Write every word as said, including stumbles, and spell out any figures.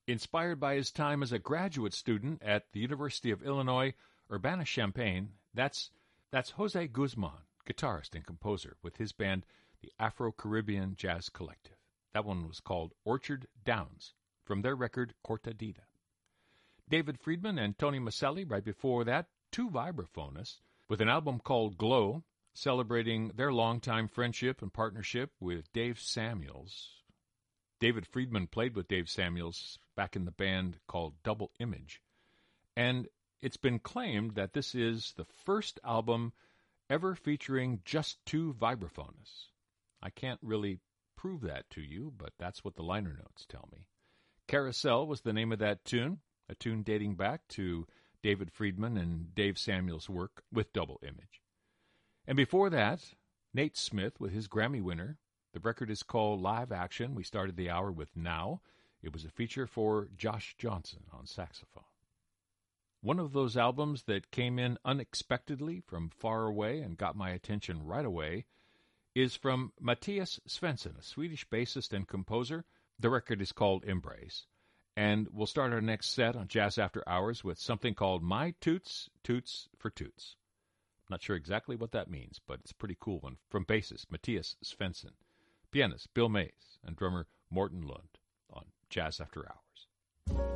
Inspired by his time as a graduate student at the University of Illinois, Urbana-Champaign, that's, that's Jose Guzman, guitarist and composer, with his band, the Afro-Caribbean Jazz Collective. That one was called Orchard Downs, from their record Cortadita. David Friedman and Tony Maselli, right before that, two vibraphonists, with an album called Glow, celebrating their longtime friendship and partnership with Dave Samuels. David Friedman played with Dave Samuels back in the band called Double Image, and it's been claimed that this is the first album ever featuring just two vibraphonists. I can't really prove that to you, but that's what the liner notes tell me. Carousel was the name of that tune, a tune dating back to David Friedman and Dave Samuels' work with Double Image. And before that, Nate Smith with his Grammy winner. The record is called Live Action. We started the hour with Now. It was a feature for Josh Johnson on saxophone. One of those albums that came in unexpectedly from far away and got my attention right away is from Mattias Svensson, a Swedish bassist and composer. The record is called Embrace. And we'll start our next set on Jazz After Hours with something called My Toots, Toots for Toots. Not sure exactly what that means, but it's a pretty cool one from bassist Mattias Svensson, pianist Bill Mays, and drummer Morten Lund on Jazz After Hours.